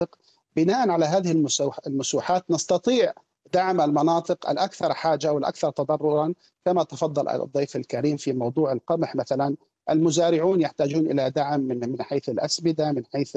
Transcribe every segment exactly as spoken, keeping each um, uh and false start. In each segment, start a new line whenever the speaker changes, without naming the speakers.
بناء على هذه المسوحات نستطيع دعم المناطق الأكثر حاجة والأكثر تضررا، كما تفضل الضيف الكريم في موضوع القمح مثلا. المزارعون يحتاجون إلى دعم من من حيث الأسمدة، من حيث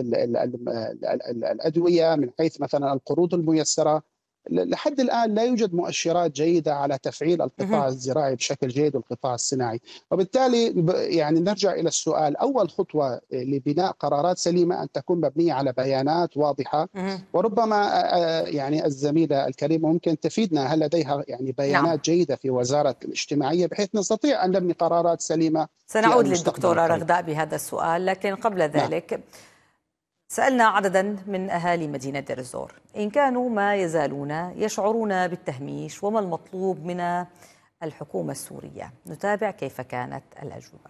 الأدوية، من حيث مثلا القروض الميسرة. لحد الآن لا يوجد مؤشرات جيدة على تفعيل القطاع الزراعي بشكل جيد والقطاع الصناعي. وبالتالي يعني نرجع إلى السؤال، أول خطوة لبناء قرارات سليمة أن تكون مبنية على بيانات واضحة. وربما يعني الزميلة الكريمة ممكن تفيدنا، هل لديها يعني بيانات نعم. جيدة في وزارة الاجتماعية بحيث نستطيع أن نبني قرارات سليمة؟
سنعود للدكتورة رغداء بهذا السؤال، لكن قبل ذلك نعم. سألنا عددا من أهالي مدينة دير الزور إن كانوا ما يزالون يشعرون بالتهميش وما المطلوب من الحكومة السورية. نتابع كيف كانت الأجوبة.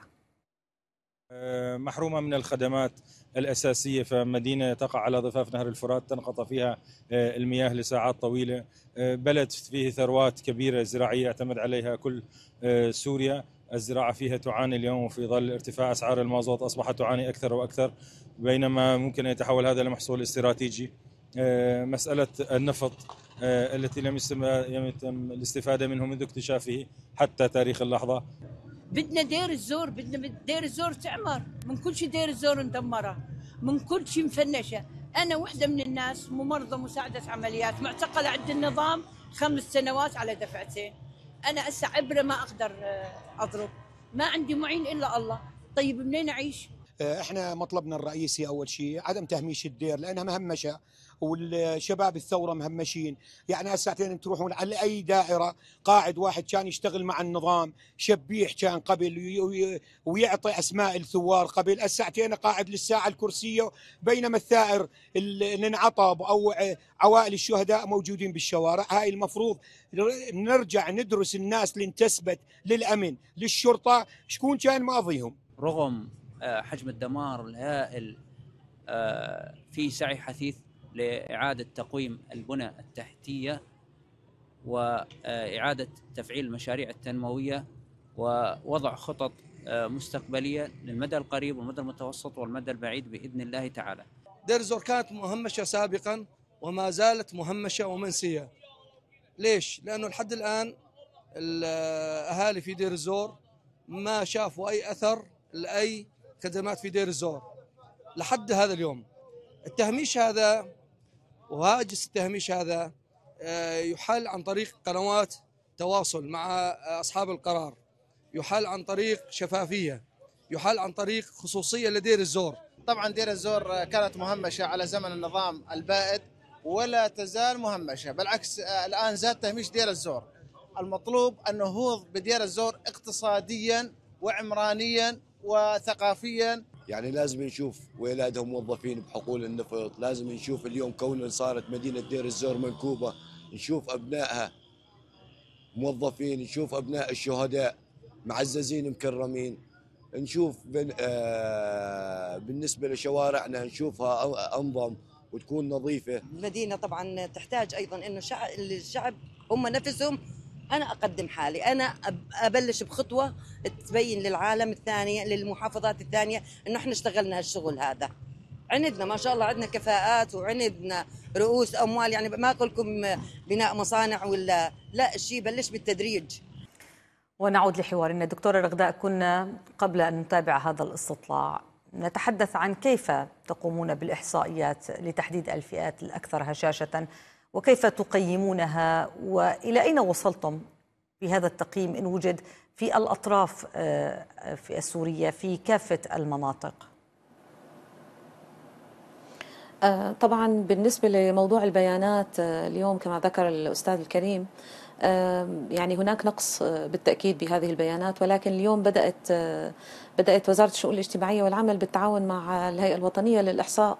محرومة من الخدمات الأساسية، فمدينة تقع على ضفاف نهر الفرات تنقطع فيها المياه لساعات طويلة، بلد فيه ثروات كبيرة زراعية يعتمد عليها كل سوريا. الزراعة فيها تعاني اليوم، وفي ظل ارتفاع أسعار المازوت أصبحت تعاني أكثر وأكثر، بينما ممكن أن يتحول هذا لمحصول استراتيجي. مسألة النفط التي لم يتم الاستفادة منه منذ اكتشافه حتى تاريخ اللحظة.
بدنا دير الزور، بدنا دير الزور تعمر، من كل شيء دير الزور مدمرة، من كل شيء مفنشة. أنا وحدة من الناس ممرضة مساعدة عمليات معتقلة عند النظام خمس سنوات على دفعتين. أنا هسه عبرة ما أقدر أضرب، ما عندي معين إلا الله. طيب منين أعيش؟
احنا مطلبنا الرئيسي اول شيء عدم تهميش الدير، لانها مهمشه والشباب الثوره مهمشين. يعني ساعتين تروحون على اي دائره قاعد واحد كان يشتغل مع النظام، شبيح كان قبل ويعطي اسماء الثوار قبل، الساعتين قاعد للساعه الكرسيه، بينما الثائر اللي انعطب او عوائل الشهداء موجودين بالشوارع. هاي المفروض نرجع ندرس الناس اللي انتسبت للامن للشرطه شكون كان ماضيهم.
رغم حجم الدمار الهائل في سعي حثيث لإعادة تقويم البنى التحتية وإعادة تفعيل المشاريع التنموية ووضع خطط مستقبلية للمدى القريب والمدى المتوسط والمدى البعيد بإذن الله تعالى.
دير الزور كانت مهمشة سابقا وما زالت مهمشة ومنسية. ليش؟ لأنه لحد الآن الأهالي في دير الزور ما شافوا أي أثر لأي خدمات في دير الزور لحد هذا اليوم. التهميش هذا وهاجس التهميش هذا يحل عن طريق قنوات تواصل مع أصحاب القرار، يحل عن طريق شفافية، يحل عن طريق خصوصية لدير الزور.
طبعا دير الزور كانت مهمشة على زمن النظام البائد ولا تزال مهمشة، بالعكس الآن زاد تهميش دير الزور. المطلوب النهوض بدير الزور اقتصاديا وعمرانيا وثقافيا.
يعني لازم نشوف ولادهم موظفين بحقول النفط، لازم نشوف اليوم كون صارت مدينة دير الزور منكوبة، نشوف أبنائها موظفين، نشوف أبناء الشهداء معززين مكرمين، نشوف آه بالنسبة لشوارعنا نشوفها أنظم وتكون نظيفة.
المدينة طبعا تحتاج أيضا إنه الشعب هم نفسهم. أنا أقدم حالي، أنا أبلش بخطوة تبين للعالم الثانية للمحافظات الثانية إنه إحنا اشتغلنا هالشغل هذا. عندنا ما شاء الله عندنا كفاءات وعندنا رؤوس أموال، يعني ما أقول لكم بناء مصانع ولا لا، الشيء بلش بالتدريج.
ونعود لحوارنا. دكتورة رغداء، كنا قبل أن نتابع هذا الاستطلاع نتحدث عن كيف تقومون بالإحصائيات لتحديد الفئات الأكثر هشاشة وكيف تقيمونها، وإلى أين وصلتم في هذا التقييم إن وجد في الأطراف في السورية في كافة المناطق؟
طبعا بالنسبة لموضوع البيانات اليوم كما ذكر الأستاذ الكريم، يعني هناك نقص بالتأكيد بهذه البيانات، ولكن اليوم بدأت بدأت وزارة الشؤون الاجتماعية والعمل بالتعاون مع الهيئة الوطنية للإحصاء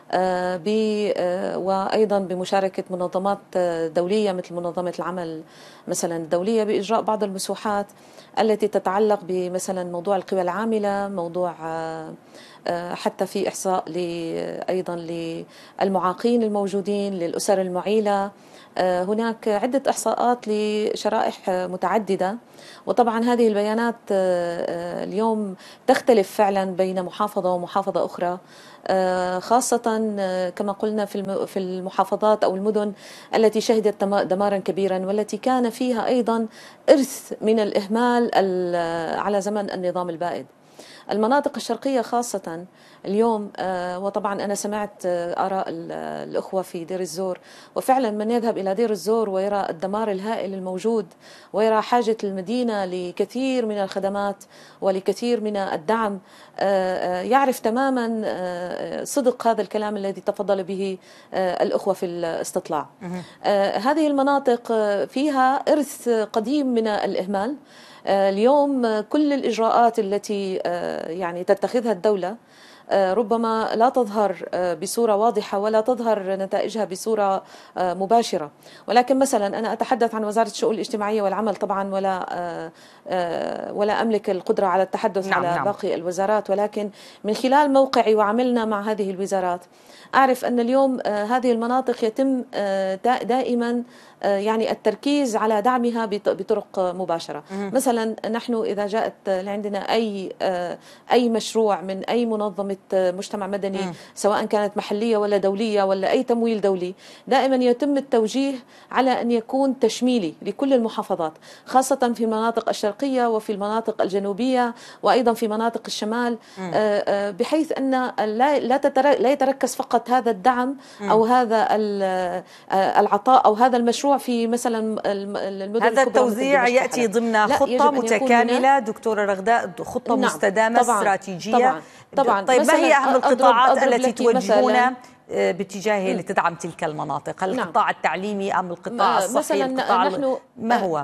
وأيضا بمشاركة منظمات دولية مثل منظمة العمل مثلا الدولية بإجراء بعض المسوحات التي تتعلق بمثلا موضوع القوى العاملة، موضوع حتى في إحصاء أيضا للمعاقين الموجودين، للأسر المعيلة. هناك عدة إحصاءات لشرائح متعددة، وطبعا هذه البيانات اليوم تختلف فعلا بين محافظة ومحافظة أخرى، خاصة كما قلنا في المحافظات أو المدن التي شهدت دمارا كبيرا والتي كان فيها أيضا إرث من الإهمال على زمن النظام البائد. المناطق الشرقية خاصة اليوم، وطبعا أنا سمعت آراء الأخوة في دير الزور، وفعلا من يذهب إلى دير الزور ويرى الدمار الهائل الموجود ويرى حاجة المدينة لكثير من الخدمات ولكثير من الدعم يعرف تماما صدق هذا الكلام الذي تفضل به الأخوة في الاستطلاع. هذه المناطق فيها إرث قديم من الإهمال. اليوم كل الإجراءات التي يعني تتخذها الدولة ربما لا تظهر بصورة واضحة ولا تظهر نتائجها بصورة مباشرة، ولكن مثلا أنا أتحدث عن وزارة الشؤون الاجتماعية والعمل طبعا، ولا ولا أملك القدرة على التحدث نعم على نعم. باقي الوزارات، ولكن من خلال موقعي وعملنا مع هذه الوزارات أعرف أن اليوم هذه المناطق يتم دائما يعني التركيز على دعمها بطرق مباشرة. مثلا نحن إذا جاءت لعندنا أي أي مشروع من أي منظمة مجتمع مدني سواء كانت محلية ولا دولية ولا أي تمويل دولي، دائما يتم التوجيه على أن يكون تشميلي لكل المحافظات، خاصة في المناطق الشرقية وفي المناطق الجنوبية وأيضا في مناطق الشمال، بحيث أن لا لا يتركز فقط هذا الدعم أو هذا العطاء أو هذا المشروع في مثلا المدن.
هذا التوزيع يأتي ضمن خطة متكاملة دكتورة رغداء، خطة نعم مستدامة طبعاً استراتيجية
طبعاً طبعاً.
طيب ما هي أهم القطاعات أضرب التي توجهون باتجاهه
م.
لتدعم تلك المناطق؟ هل
نعم.
القطاع التعليمي أم القطاع الصحي؟ القطاع
نحن
ما هو؟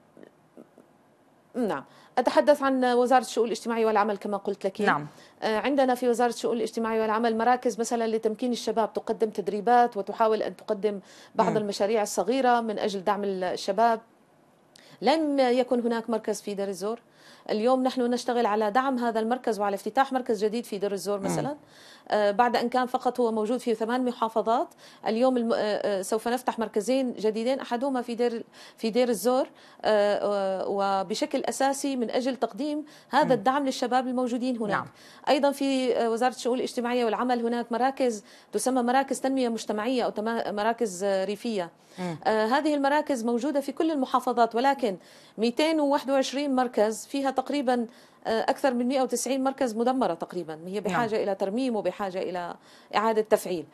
نعم أتحدث عن وزارة الشؤون الاجتماعية والعمل كما قلت لك.
نعم.
عندنا في وزارة الشؤون الاجتماعية والعمل مراكز مثلا لتمكين الشباب، تقدم تدريبات وتحاول أن تقدم بعض م. المشاريع الصغيرة من أجل دعم الشباب. لم يكن هناك مركز في دير الزور. اليوم نحن نشتغل على دعم هذا المركز وعلى افتتاح مركز جديد في دير الزور مثلا، آه بعد أن كان فقط هو موجود في ثمان محافظات. اليوم الم... آه سوف نفتح مركزين جديدين، أحدهما في دير في دير الزور، آه وبشكل أساسي من أجل تقديم هذا م. الدعم للشباب الموجودين هناك. نعم. أيضا في وزارة الشؤون الاجتماعية والعمل هناك مراكز تسمى مراكز تنمية مجتمعية أو مراكز ريفية. آه هذه المراكز موجودة في كل المحافظات، ولكن مئتين وواحد وعشرين مركز فيها تقريبا أكثر من مئة وتسعين مركز مدمرة تقريبا، هي بحاجة نعم. إلى ترميم وبحاجة إلى إعادة تفعيل.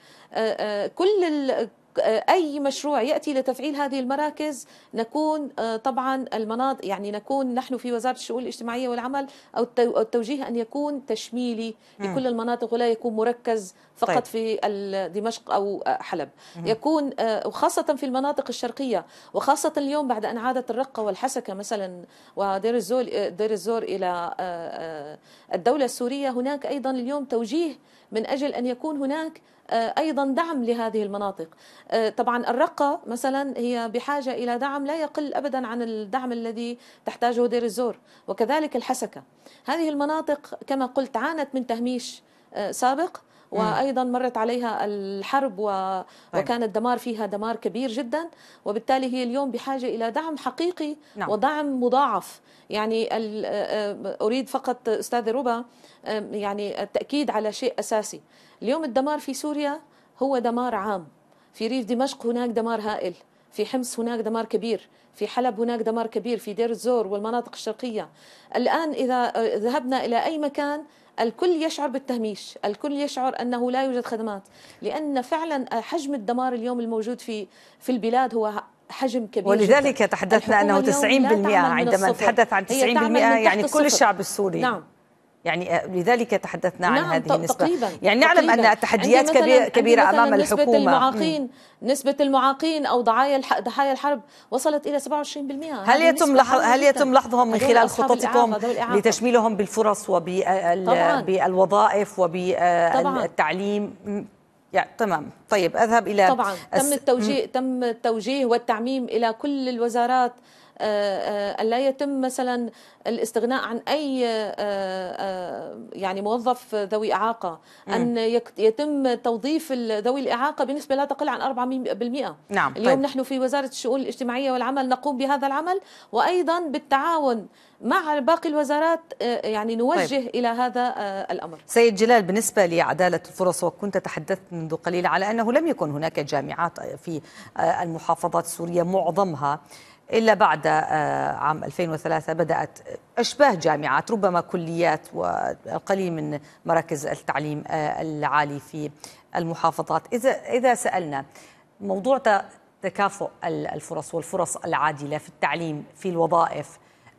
كل أي مشروع يأتي لتفعيل هذه المراكز نكون طبعا المناطق يعني نكون نحن في وزارة الشؤون الاجتماعية والعمل أو التوجيه أن يكون تشميلي م. لكل المناطق ولا يكون مركز فقط طيب. في دمشق أو حلب، م. يكون وخاصة في المناطق الشرقية، وخاصة اليوم بعد أن عادت الرقة والحسكة مثلا ودير الزور دير الزور إلى الدولة السورية، هناك أيضا اليوم توجيه من أجل أن يكون هناك أيضا دعم لهذه المناطق. طبعا الرقة مثلا هي بحاجة إلى دعم لا يقل أبدا عن الدعم الذي تحتاجه دير الزور، وكذلك الحسكة. هذه المناطق كما قلت عانت من تهميش سابق، وأيضا مرت عليها الحرب و... وكان الدمار فيها دمار كبير جدا، وبالتالي هي اليوم بحاجة إلى دعم حقيقي نعم. ودعم مضاعف. يعني أريد فقط أستاذ ربا يعني التأكيد على شيء أساسي. اليوم الدمار في سوريا هو دمار عام، في ريف دمشق هناك دمار هائل، في حمص هناك دمار كبير، في حلب هناك دمار كبير، في دير الزور والمناطق الشرقية. الآن إذا ذهبنا إلى أي مكان الكل يشعر بالتهميش، الكل يشعر أنه لا يوجد خدمات، لأن فعلا حجم الدمار اليوم الموجود في في البلاد هو حجم كبير.
ولذلك
جدا.
تحدثنا أنه تسعين بالمئة عندما نتحدث عن تسعين بالمئة يعني كل الشعب السوري.
نعم.
يعني لذلك تحدثنا عن
نعم
هذه النسبة.
تقريبا.
يعني نعلم
تقريبا.
أن التحديات كبيرة, كبيرة أمام
نسبة
الحكومة.
المعاقين نسبة المعاقين أو ضحايا ضحايا الحرب وصلت إلى سبعة وعشرين بالمئة.
هل يتم لحظ هل يتم لحظهم من خلال خططكم لتشميلهم بالفرص وبالوظائف وبالتعليم؟ يعني تمام. طيب أذهب إلى
طبعا تم التوجيه تم التوجيه والتعميم إلى كل الوزارات ألا يتم مثلا الاستغناء عن أي يعني موظف ذوي إعاقة، أن يتم توظيف ذوي الإعاقة بنسبة لا تقل عن أربعين بالمئة.
نعم.
اليوم
طيب.
نحن في وزارة الشؤون الاجتماعية والعمل نقوم بهذا العمل، وأيضا بالتعاون مع باقي الوزارات يعني نوجه طيب. إلى هذا الأمر.
سيد جلال، بالنسبة لعدالة الفرص، وكنت تحدثت منذ قليل على أنه لم يكن هناك جامعات في المحافظات السورية معظمها إلا بعد عام ألفين وثلاثة بدأت أشباه جامعات، ربما كليات والقليل من مراكز التعليم العالي في المحافظات. إذا إذا سألنا موضوع تكافؤ الفرص والفرص العادلة في التعليم، في الوظائف،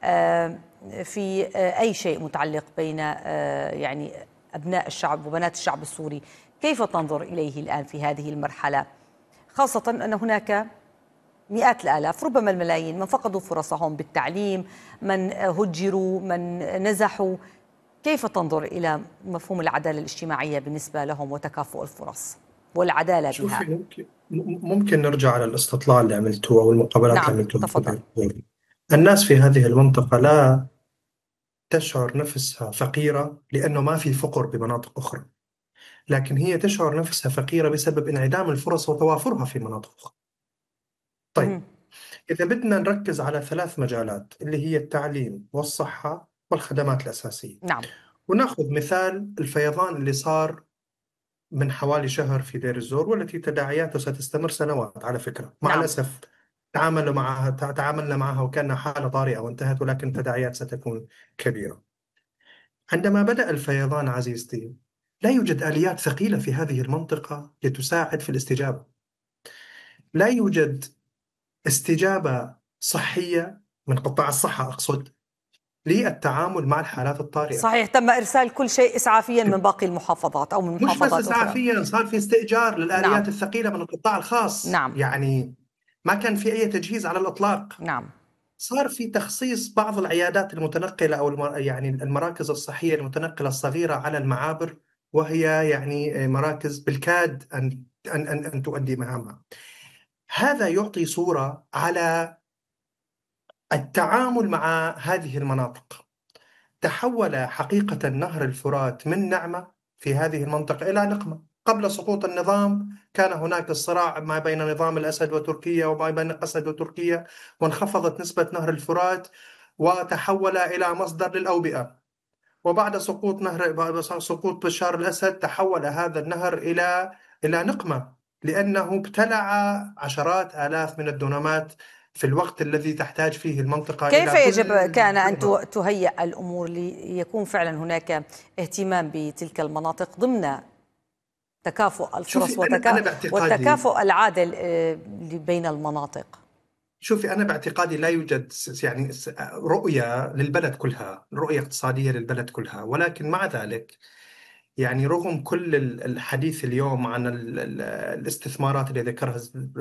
في أي شيء متعلق بين يعني أبناء الشعب وبنات الشعب السوري، كيف تنظر إليه الآن في هذه المرحلة، خاصة أن هناك مئات الآلاف ربما الملايين من فقدوا فرصهم بالتعليم، من هجروا، من نزحوا؟ كيف تنظر إلى مفهوم العدالة الاجتماعية بالنسبة لهم وتكافؤ الفرص والعدالة بها؟
ممكن ممكن نرجع على الاستطلاع اللي عملتوه أو المقابلات
نعم.
اللي عملتوها.
تفضل.
الناس في هذه المنطقة لا تشعر نفسها فقيرة لأنه ما في فقر بمناطق أخرى، لكن هي تشعر نفسها فقيرة بسبب انعدام الفرص وتوافرها في مناطق أخرى. طيب، إذا بدنا نركز على ثلاث مجالات اللي هي التعليم والصحة والخدمات الأساسية.
نعم.
ونأخذ مثال الفيضان اللي صار من حوالي شهر في دير الزور، والتي تداعياته ستستمر سنوات على فكرة. مع
نعم.
الأسف تعاملوا معها تعاملنا معها وكانها حالة طارئة وانتهت، ولكن تداعيات ستكون كبيرة. عندما بدأ الفيضان عزيزتي لا يوجد آليات ثقيلة في هذه المنطقة لتساعد في الاستجابة. لا يوجد استجابة صحية من قطاع الصحة أقصد للتعامل مع الحالات الطارئة.
صحيح، تم إرسال كل شيء إسعافيا من باقي المحافظات أو من
مش
محافظات
بس إسعافيا، صار في استئجار للآليات
نعم.
الثقيلة من القطاع الخاص.
نعم.
يعني ما كان في أي تجهيز على الإطلاق.
نعم.
صار في تخصيص بعض العيادات المتنقلة أو المر... يعني المراكز الصحية المتنقلة الصغيرة على المعابر، وهي يعني مراكز بالكاد أن أن أن, أن تؤدي مهامها. هذا يعطي صورة على التعامل مع هذه المناطق. تحول حقيقة نهر الفرات من نعمة في هذه المنطقة إلى نقمة. قبل سقوط النظام كان هناك الصراع ما بين نظام الأسد وتركيا وما بين الأسد وتركيا، وانخفضت نسبة نهر الفرات وتحول إلى مصدر للأوبئة. وبعد سقوط نهر بعد سقوط بشار الأسد تحول هذا النهر إلى إلى نقمة، لأنه ابتلع عشرات آلاف من الدونمات في الوقت الذي تحتاج فيه المنطقة.
كيف
إلى
يجب كان أن تهيئ الأمور ليكون فعلا هناك اهتمام بتلك المناطق ضمن تكافؤ الفرص والتكافؤ العادل بين المناطق؟
شوفي، أنا باعتقادي لا يوجد يعني رؤية للبلد كلها، رؤية اقتصادية للبلد كلها، ولكن مع ذلك يعني رغم كل الحديث اليوم عن الاستثمارات اللي ذكرها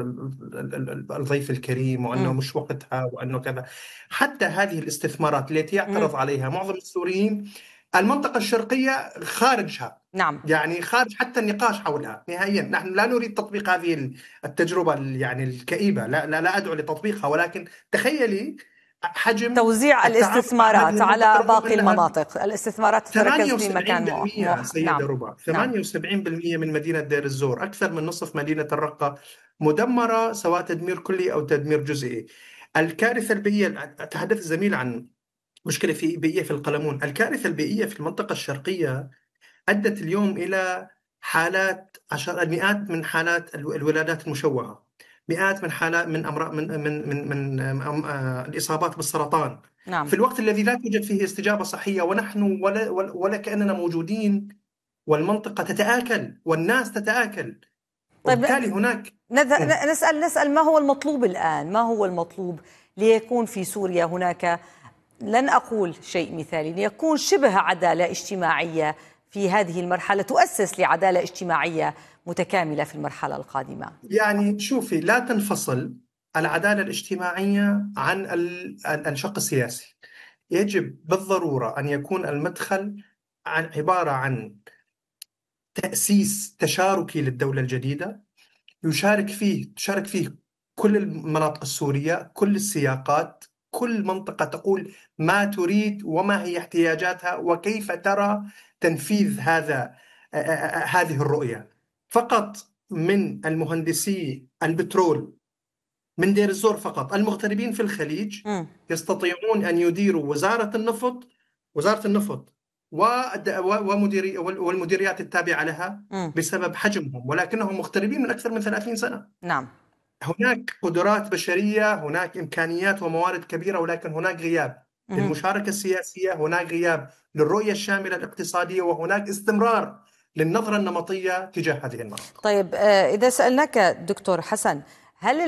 الضيف الكريم وأنه مش وقتها وأنه كذا، حتى هذه الاستثمارات التي يعترض عليها معظم السوريين المنطقة الشرقية خارجها.
نعم.
يعني خارج حتى النقاش حولها نهائيا. نحن لا نريد تطبيق هذه التجربة يعني الكئيبة، لا لا, لا أدعو لتطبيقها، ولكن تخيلي حجم
توزيع الاستثمارات على باقي المناطق. الاستثمارات تتركز في مكان
معين. سيدة
نعم.
ربع ثمانية وسبعين بالمئة من مدينة دير الزور، أكثر من نصف مدينة الرقة مدمرة، سواء تدمير كلي أو تدمير جزئي. الكارثة البيئية، تحدث الزميل عن مشكلة في بيئية في القلمون. الكارثة البيئية في المنطقة الشرقية أدت اليوم إلى حالات عشر مئات من حالات الولادات المشوهة، مئات من حالات من أمراض من من من, من الإصابات بالسرطان.
نعم.
في الوقت الذي لا توجد فيه استجابة صحية، ونحن ولا ولا كأننا موجودين، والمنطقة تتآكل والناس تتآكل.
طيب،
وبالتالي هناك
نسأل نسأل ما هو المطلوب الآن؟ ما هو المطلوب ليكون في سوريا هناك، لن أقول شيء مثالي، ليكون شبه عدالة اجتماعية في هذه المرحلة تؤسس لعدالة اجتماعية متكاملة في المرحلة القادمة؟
يعني شوفي، لا تنفصل العدالة الاجتماعية عن الشق السياسي. يجب بالضرورة أن يكون المدخل عن عبارة عن تأسيس تشاركي للدولة الجديدة، يشارك فيه تشارك فيه كل المناطق السورية، كل السياقات، كل منطقة تقول ما تريد وما هي احتياجاتها وكيف ترى تنفيذ هذا هذه الرؤية. فقط من المهندسي البترول من دير الزور فقط المغتربين في الخليج م. يستطيعون أن يديروا وزارة النفط وزارة النفط ومديري والمديريات التابعة لها م. بسبب حجمهم، ولكنهم مغتربين من أكثر من ثلاثين سنة.
نعم.
هناك قدرات بشرية، هناك إمكانيات وموارد كبيرة، ولكن هناك غياب م. للمشاركة السياسية، هناك غياب للرؤية الشاملة الاقتصادية، وهناك استمرار للنظرة النمطية تجاه هذه المناطق.
طيب إذا سألناك دكتور حسن